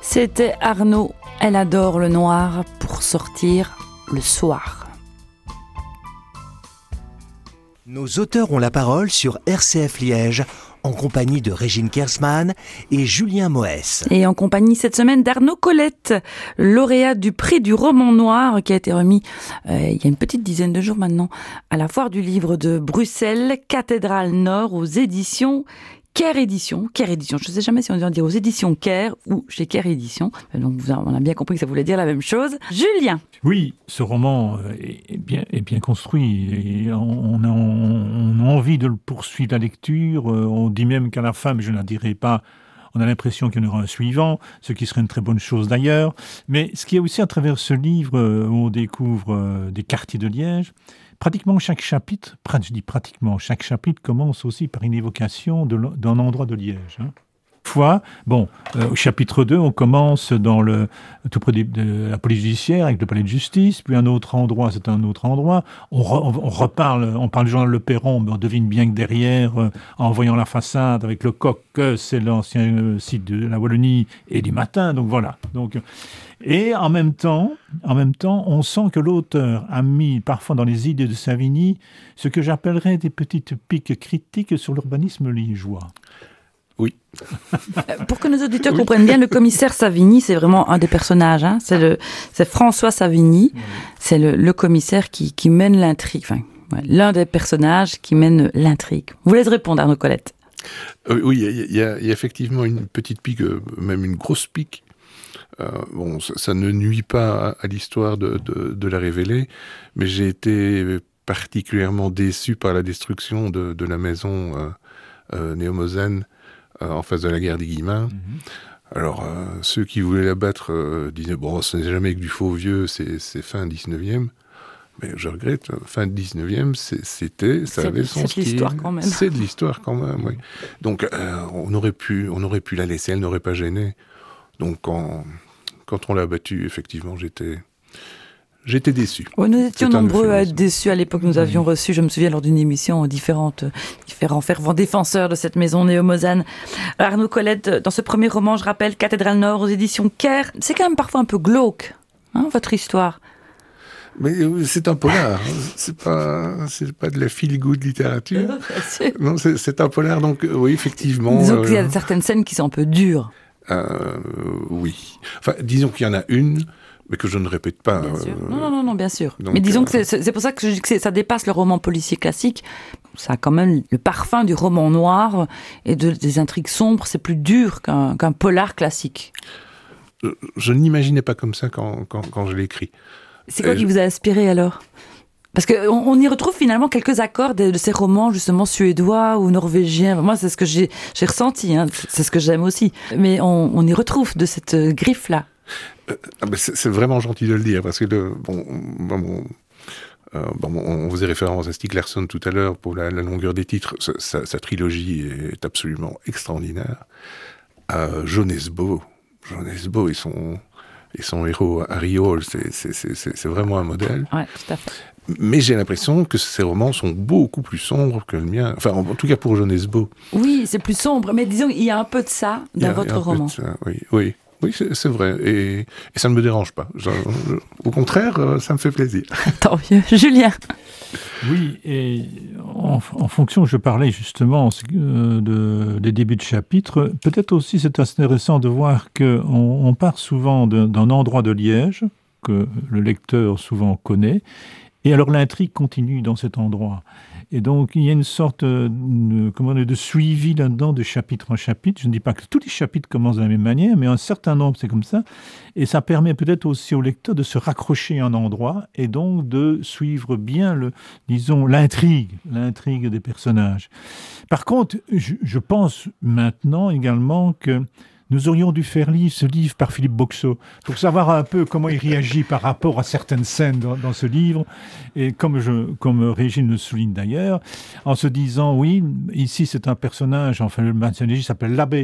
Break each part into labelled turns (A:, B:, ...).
A: C'était Arnaud. Elle adore le noir pour sortir le soir.
B: Nos auteurs ont la parole sur RCF Liège, en compagnie de Régine Kersman et Julien Moès.
A: Et en compagnie cette semaine d'Arnaud Colette, lauréat du prix du roman noir qui a été remis il y a une petite dizaine de jours maintenant à la foire du livre de Bruxelles, Cathédrale Nord aux éditions Caire Édition. Je ne sais jamais si on doit dire aux éditions Caire ou chez Caire Édition. Donc on a bien compris que ça voulait dire la même chose. Julien.
C: Oui, ce roman est bien construit et on a envie de le poursuivre la lecture. On dit même qu'à la fin, mais je ne la dirai pas, on a l'impression qu'il y en aura un suivant, ce qui serait une très bonne chose d'ailleurs. Mais ce qui est aussi à travers ce livre où on découvre des quartiers de Liège, pratiquement chaque chapitre commence aussi par une évocation d'un endroit de Liège. Au chapitre 2, on commence tout près de la police judiciaire avec le palais de justice, puis un autre endroit, c'est un autre endroit. On parle du journal Le Perron, mais on devine bien que derrière, en voyant la façade avec le coq, c'est l'ancien site de la Wallonie et du Matin, donc voilà. Et en même temps, on sent que l'auteur a mis parfois dans les idées de Savigny ce que j'appellerais des petites piques critiques sur l'urbanisme liégeois.
D: Oui.
A: Pour que nos auditeurs comprennent bien, le commissaire Savigny, c'est vraiment un des personnages. Hein. C'est François Savigny. Oui. C'est le commissaire qui mène l'intrigue. Enfin, l'un des personnages qui mène l'intrigue. Vous voulez répondre, Arnaud Colette?
D: Oui, il y a effectivement une petite pique, même une grosse pique. Ça ne nuit pas à l'histoire de la révéler, mais j'ai été particulièrement déçu par la destruction de la maison néo-mosène en face de la gare des Guillemins. Mm-hmm. Alors, ceux qui voulaient la battre disaient « ce n'est jamais que du faux vieux, c'est fin 19e ». Mais je regrette, fin 19e, ça avait son style. C'est de l'histoire quand même. C'est de l'histoire quand même, oui. Donc, on aurait pu la laisser, elle n'aurait pas gêné. Donc, quand on l'a battue, effectivement, j'étais déçu.
A: Oui, nous étions nombreux à être déçus à l'époque. Nous avions reçu, je me souviens, lors d'une émission, différents fervents défenseurs de cette maison néo-mosane. Arnaud Colette, dans ce premier roman, je rappelle, Cathédrale Nord aux éditions Caire, c'est quand même parfois un peu glauque, votre histoire.
D: Mais c'est un polar, c'est pas de la feel-good littérature. Non, c'est un polar, donc oui, effectivement.
A: Disons qu'il y a certaines scènes qui sont un peu dures.
D: Oui. Enfin, disons qu'il y en a une, mais que je ne répète pas.
A: Bien sûr. Non, bien sûr. Donc, mais disons que c'est pour ça que je dis que ça dépasse le roman policier classique. Ça a quand même le parfum du roman noir et des intrigues sombres. C'est plus dur qu'un polar classique.
D: Je n'imaginais pas comme ça quand je l'ai écrit.
A: C'est quoi qui vous a inspiré alors ? Parce qu'on y retrouve finalement quelques accords de ces romans justement suédois ou norvégiens. Moi, c'est ce que j'ai ressenti, c'est ce que j'aime aussi. Mais on y retrouve de cette griffe-là.
D: C'est vraiment gentil de le dire, parce que on faisait référence à Stieg Larsson tout à l'heure pour la longueur des titres. Sa trilogie est absolument extraordinaire. Jonas Bo et son héros Harry Hole, c'est vraiment un modèle.
A: Ouais, tout à fait.
D: Mais j'ai l'impression que ces romans sont beaucoup plus sombres que le mien. Enfin, en tout cas pour Jonas Bo.
A: Oui, c'est plus sombre, mais disons qu'il y a un peu de ça dans votre roman.
D: Oui, c'est vrai. Et ça ne me dérange pas. Au contraire, ça me fait plaisir.
A: Tant mieux. Julien.
C: Oui, et en fonction, je parlais justement des débuts de chapitre. Peut-être aussi c'est intéressant de voir qu'on part souvent d'un endroit de Liège que le lecteur souvent connaît. Et alors l'intrigue continue dans cet endroit. Et donc il y a une sorte de suivi là-dedans de chapitre en chapitre. Je ne dis pas que tous les chapitres commencent de la même manière, mais un certain nombre c'est comme ça. Et ça permet peut-être aussi au lecteur de se raccrocher à un endroit et donc de suivre bien l'intrigue des personnages. Par contre, je pense maintenant également que nous aurions dû faire ce livre par Philippe Boxeau pour savoir un peu comment il réagit par rapport à certaines scènes dans ce livre. Et comme Régine le souligne d'ailleurs, en se disant, oui, ici c'est un personnage, enfin le personnage s'appelle l'abbé, c'est ça ?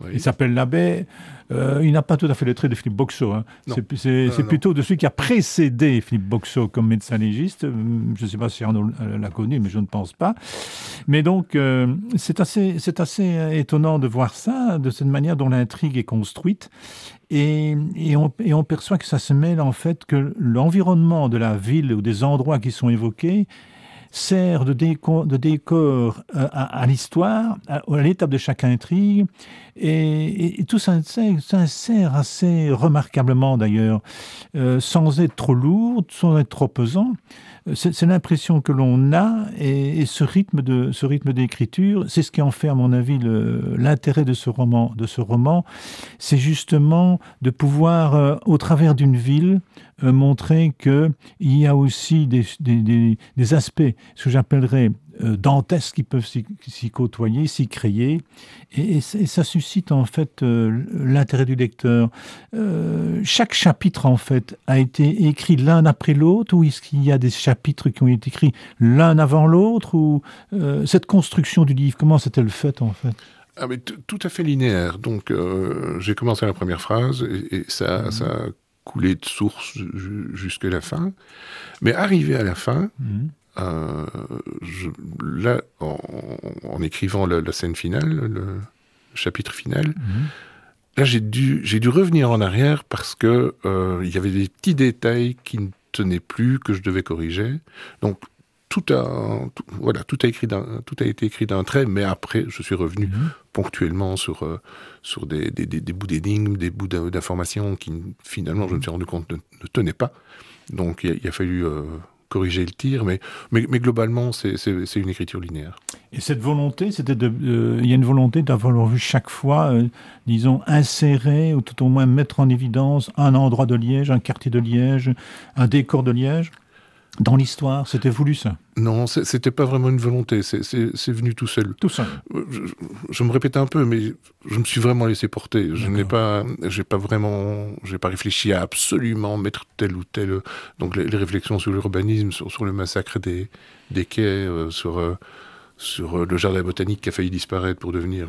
C: Il s'appelle L'Abbé. Il n'a pas tout à fait le trait de Philippe Boxeau. Hein. C'est plutôt de celui qui a précédé Philippe Boxeau comme médecin légiste. Je ne sais pas si Arnaud l'a connu, mais je ne pense pas. Mais donc, c'est assez étonnant de voir ça, de cette manière dont l'intrigue est construite. Et on perçoit que ça se mêle en fait que l'environnement de la ville ou des endroits qui sont évoqués sert de décor à l'histoire, à l'étape de chaque intrigue, et tout ça sert assez remarquablement d'ailleurs, sans être trop lourd, sans être trop pesant. C'est l'impression que l'on a, et ce rythme d'écriture, c'est ce qui en fait, à mon avis, l'intérêt de ce roman. C'est justement de pouvoir, au travers d'une ville, montrer qu'il y a aussi des aspects, ce que j'appellerais dantesques, qui peuvent s'y côtoyer, s'y créer, et ça suscite en fait l'intérêt du lecteur. Chaque chapitre en fait a été écrit l'un après l'autre, ou est-ce qu'il y a des chapitres qui ont été écrits l'un avant l'autre, ou cette construction du livre, comment s'est-elle faite en fait?
D: Ah, mais tout à fait linéaire. Donc j'ai commencé la première phrase et ça a coulé de source jusqu'à la fin. Mais arrivé à la fin, là, en écrivant la scène finale, le chapitre final, là j'ai dû revenir en arrière parce que il y avait des petits détails qui ne tenaient plus, que je devais corriger. Donc tout a été écrit d'un trait, mais après je suis revenu ponctuellement sur des bouts d'énigmes, des bouts d'informations qui finalement je me suis rendu compte ne tenaient pas. Donc il a fallu corriger le tir, mais globalement c'est une écriture linéaire.
C: Et cette volonté, il y a une volonté d'avoir vu chaque fois, disons, insérer, ou tout au moins mettre en évidence un endroit de Liège, un quartier de Liège, un décor de Liège dans l'histoire. C'était voulu, ça?
D: Non, c'était pas vraiment une volonté, c'est venu tout seul.
C: Tout seul.
D: Je me répète un peu, mais je me suis vraiment laissé porter. J'ai pas réfléchi à absolument mettre tel ou tel. Donc les réflexions sur l'urbanisme, sur le massacre des quais, sur le jardin botanique qui a failli disparaître pour devenir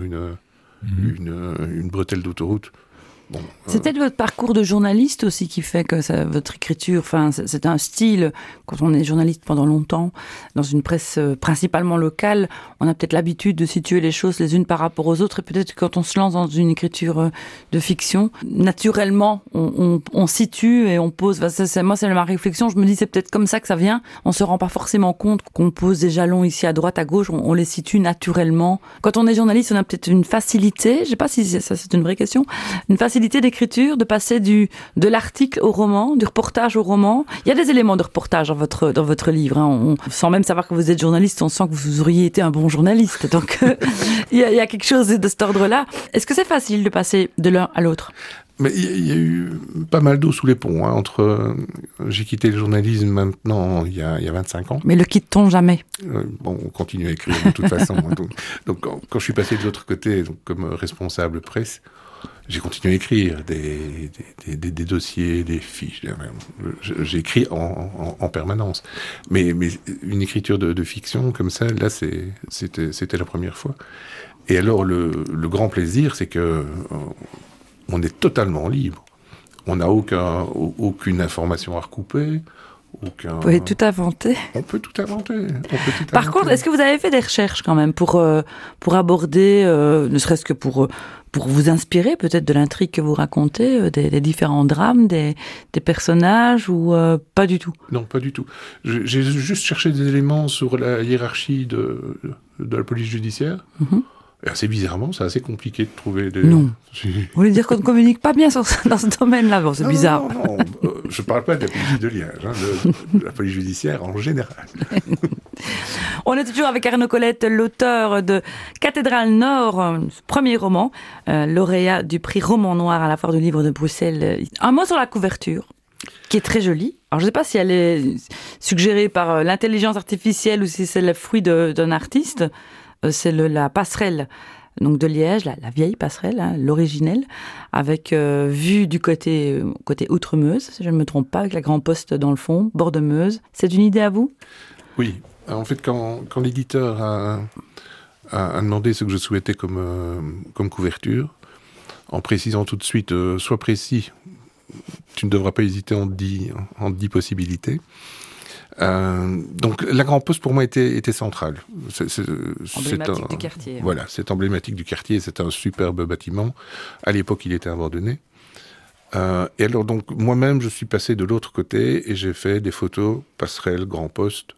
D: une bretelle d'autoroute. Bon,
A: c'est peut-être votre parcours de journaliste aussi qui fait que votre écriture, c'est un style, quand on est journaliste pendant longtemps, dans une presse principalement locale, on a peut-être l'habitude de situer les choses les unes par rapport aux autres, et peut-être que quand on se lance dans une écriture de fiction, naturellement, on situe et on pose, c'est ma réflexion, je me dis c'est peut-être comme ça que ça vient, on se rend pas forcément compte qu'on pose des jalons ici à droite, à gauche, on les situe naturellement. Quand on est journaliste, on a peut-être une facilité, je sais pas si ça c'est une vraie question, une facilité d'écriture, de passer de l'article au roman, du reportage au roman. Il y a des éléments de reportage dans votre livre. Hein. Sans même savoir que vous êtes journaliste, on sent que vous auriez été un bon journaliste. Donc, il y a quelque chose de cet ordre-là. Est-ce que c'est facile de passer de l'un à l'autre ?
D: Mais il y a eu pas mal d'eau sous les ponts. Hein, j'ai quitté le journalisme maintenant, il y a 25 ans.
A: Mais le quitte-t-on jamais ?
D: On continue à écrire de toute façon. Hein, donc quand je suis passé de l'autre côté, donc, comme responsable presse, j'ai continué à écrire des dossiers, des fiches. J'écris en permanence. Mais une écriture de fiction comme ça, là, c'était la première fois. Et alors, le grand plaisir, c'est que on est totalement libre. On n'a aucune information à recouper.
A: Vous pouvez tout inventer.
D: On peut tout inventer.
A: Par contre, est-ce que vous avez fait des recherches quand même pour aborder, ne serait-ce que pour vous inspirer peut-être de l'intrigue que vous racontez, des différents drames, des personnages, ou pas du tout ?
D: Non, pas du tout. J'ai juste cherché des éléments sur la hiérarchie de la police judiciaire. Et assez bizarrement, c'est assez compliqué de trouver des...
A: Non. Vous voulez dire qu'on ne communique pas bien dans ce domaine-là ? Bon, c'est bizarre.
D: Non. Je ne parle pas de la police de Liège, de la police judiciaire en général.
A: On est toujours avec Arnaud Colette, l'auteur de Cathédrale Nord, premier roman, lauréat du prix Roman Noir à la Foire du Livre de Bruxelles. Un mot sur la couverture, qui est très jolie. Alors, je ne sais pas si elle est suggérée par l'intelligence artificielle ou si c'est le fruit d'un artiste. C'est la passerelle donc de Liège, la vieille passerelle, hein, l'originelle, avec vue du côté Outre-Meuse, si je ne me trompe pas, avec la Grand Poste dans le fond, bord de Meuse. C'est une idée à vous ?
D: Oui. En fait, quand l'éditeur a demandé ce que je souhaitais comme couverture, en précisant tout de suite, sois précis, tu ne devras pas hésiter, on te dit possibilités. Donc la Grand Poste pour moi était centrale.
A: Emblématique du quartier.
D: Voilà, c'est emblématique du quartier, c'est un superbe bâtiment. À l'époque, il était abandonné. Et alors donc moi-même, je suis passé de l'autre côté et j'ai fait des photos passerelle Grand Poste.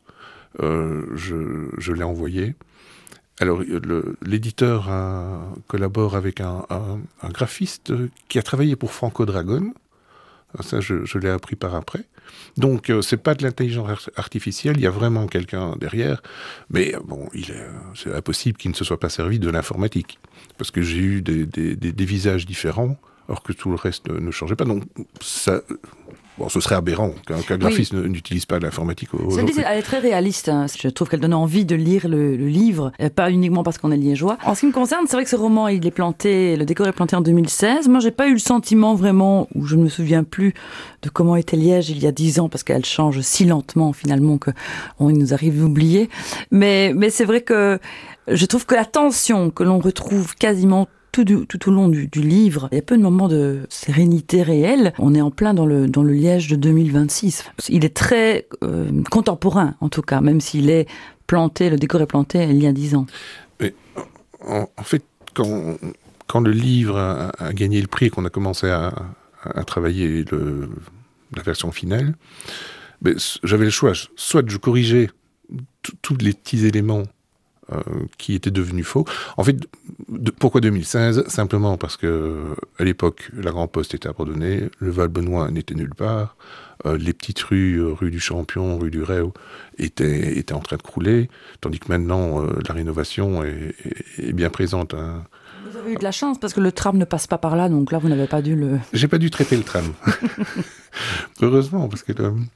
D: Je l'ai envoyé. Alors l'éditeur collabore avec un graphiste qui a travaillé pour Franco Dragone. Ça, je l'ai appris par après. Donc, c'est pas de l'intelligence artificielle, il y a vraiment quelqu'un derrière. Mais bon, c'est impossible qu'il ne se soit pas servi de l'informatique. Parce que j'ai eu des visages différents, alors que tout le reste ne changeait pas. Donc, ça... Bon, ce serait aberrant qu'un graphiste n'utilise pas l'informatique.
A: Elle est très réaliste. Hein. Je trouve qu'elle donne envie de lire le livre, pas uniquement parce qu'on est liégeois. En ce qui me concerne, c'est vrai que ce roman, le décor est planté en 2016. Moi, j'ai pas eu le sentiment vraiment, ou je ne me souviens plus de comment était Liège il y a 10 ans, parce qu'elle change si lentement finalement qu'il nous arrive d'oublier. Mais c'est vrai que je trouve que la tension que l'on retrouve quasiment tout au long du livre, il y a peu de moments de sérénité réelle. On est en plein dans le Liège de 2026. Il est très contemporain, en tout cas, même s'il est planté, le décor est planté il y a 10 ans.
D: Mais, en fait, quand le livre a gagné le prix et qu'on a commencé à travailler la version finale, j'avais le choix. Soit je corrigeais tous les petits éléments qui étaient devenus faux. En fait, pourquoi 2016 ? Simplement parce que à l'époque, la Grand Poste était abandonnée, le Val-Benoît n'était nulle part, les petites rues, rue du Champion, rue du Réau, étaient en train de crouler, tandis que maintenant, la rénovation est bien présente. Hein.
A: Vous avez eu de la chance parce que le tram ne passe pas par là, donc là, vous n'avez pas dû le...
D: J'ai pas dû traiter le tram. Heureusement, parce que...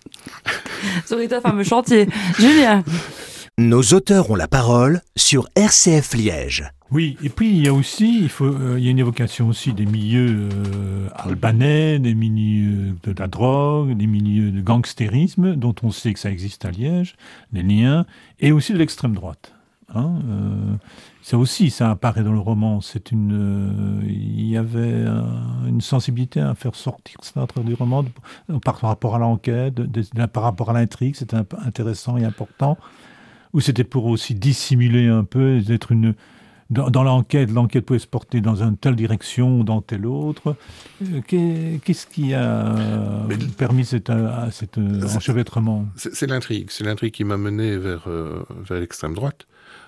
A: Ça aurait été un fameux chantier. Julien.
B: Nos auteurs ont la parole sur RCF Liège.
C: Oui, et puis il y a aussi, il y a une évocation aussi des milieux albanais, des milieux de la drogue, des milieux de gangstérisme, dont on sait que ça existe à Liège, des liens, et aussi de l'extrême droite. Hein, ça aussi, ça apparaît dans le roman. Il y avait une sensibilité à faire sortir ça du roman par rapport à l'enquête, par rapport à l'intrigue, c'était intéressant et important. Ou c'était pour aussi dissimuler un peu, d'être dans l'enquête pouvait se porter dans une telle direction ou dans telle autre. Qu'est-ce qui a permis cet enchevêtrement ?
D: C'est l'intrigue qui m'a mené vers l'extrême droite.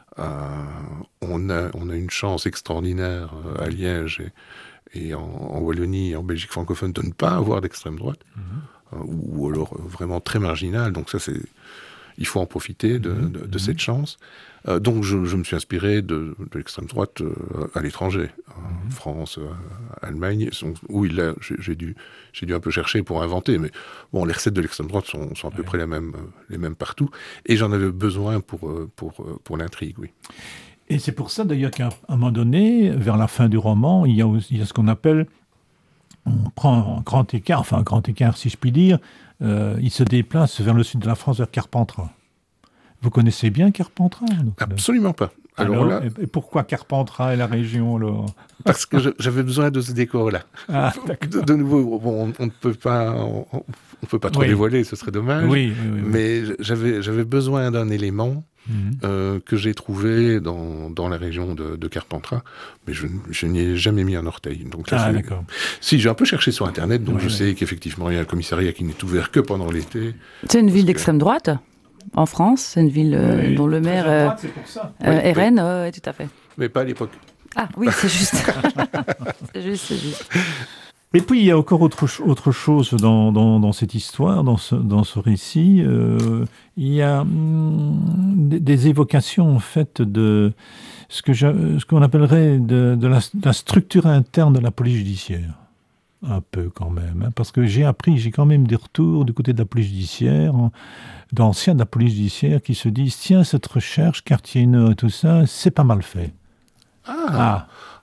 D: On a une chance extraordinaire à Liège et en Wallonie et en Belgique francophone de ne pas avoir d'extrême droite, ou alors vraiment très marginal. Donc ça, il faut en profiter de cette chance. Donc je me suis inspiré de l'extrême droite à l'étranger, France, Allemagne, où j'ai dû un peu chercher pour inventer, mais bon, les recettes de l'extrême droite sont à peu près les mêmes partout, et j'en avais besoin pour l'intrigue, oui.
C: Et c'est pour ça d'ailleurs qu'à un moment donné, vers la fin du roman, il y a ce qu'on appelle, on prend un grand écart si je puis dire, il se déplace vers le sud de la France, vers Carpentras. Vous connaissez bien Carpentras ?
D: Absolument pas.
C: Alors là, et pourquoi Carpentras et la région alors ?
D: Parce que j'avais besoin de ce décor-là.
C: Ah,
D: de nouveau, bon, on ne peut pas trop dévoiler, ce serait dommage.
C: Oui.
D: Mais j'avais besoin d'un élément que j'ai trouvé dans la région de Carpentras, mais je n'y ai jamais mis un orteil. Donc là,
C: d'accord.
D: Si, j'ai un peu cherché sur Internet, donc je sais qu'effectivement, il y a un commissariat qui n'est ouvert que pendant l'été.
A: C'est une ville d'extrême droite en France, c'est une ville dont le maire RN, oui, tout à fait.
D: Mais pas à l'époque.
A: Ah oui, c'est juste. c'est juste.
C: Et puis il y a encore autre chose dans cette histoire, dans ce récit. Il y a des évocations en fait de ce qu'on appellerait de la structure interne de la police judiciaire. Un peu quand même, hein, parce que j'ai quand même des retours du côté de la police judiciaire, d'anciens de la police judiciaire qui se disent tiens, cette recherche, quartier nord et tout ça, c'est pas mal fait.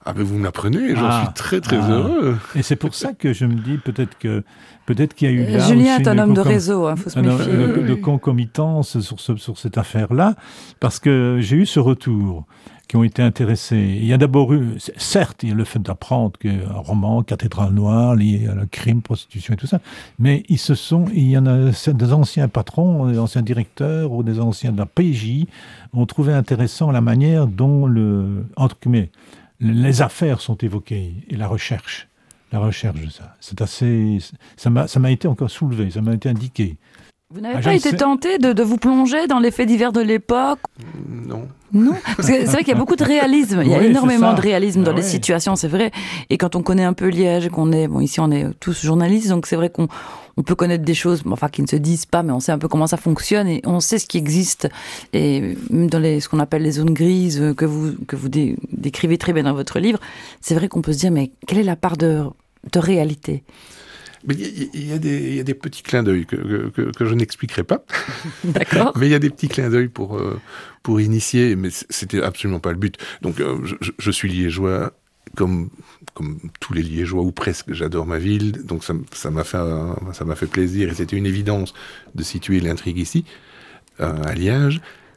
D: Ah ben vous me l'apprenez, j'en suis très très heureux.
C: Et c'est pour ça que je me dis peut-être qu'il y a eu là
A: Julien
C: aussi
A: est un homme de réseau, faut se méfier.
C: de concomitance sur cette affaire-là, parce que j'ai eu ce retour qui ont été intéressés. Il y a d'abord eu, certes, il y a le fait d'apprendre qu'un roman, Cathédrale Noire, lié à la crime, prostitution et tout ça, mais il y en a des anciens patrons, des anciens directeurs ou des anciens de la PJ ont trouvé intéressant la manière dont entre guillemets, les affaires sont évoquées et la recherche de ça. C'est assez, ça m'a été encore soulevé, ça m'a été indiqué.
A: Vous n'avez pas été tenté de vous plonger dans les faits divers de l'époque?
D: Non.
A: Non, parce que c'est vrai qu'il y a beaucoup de réalisme. Il y a énormément de réalisme dans les situations, c'est vrai. Et quand on connaît un peu Liège et qu'on est, ici on est tous journalistes, donc c'est vrai qu'on peut connaître des choses, qui ne se disent pas, mais on sait un peu comment ça fonctionne et on sait ce qui existe. Et même dans ce qu'on appelle les zones grises que vous décrivez très bien dans votre livre, c'est vrai qu'on peut se dire, mais quelle est la part de réalité?
D: Mais il y a des petits clins d'œil que je n'expliquerai pas.
A: D'accord.
D: Mais il y a des petits clins d'œil pour initier, mais c'était absolument pas le but. Donc je suis liégeois, comme tous les liégeois ou presque. J'adore ma ville, donc ça m'a fait plaisir et c'était une évidence de situer l'intrigue ici, à Liège.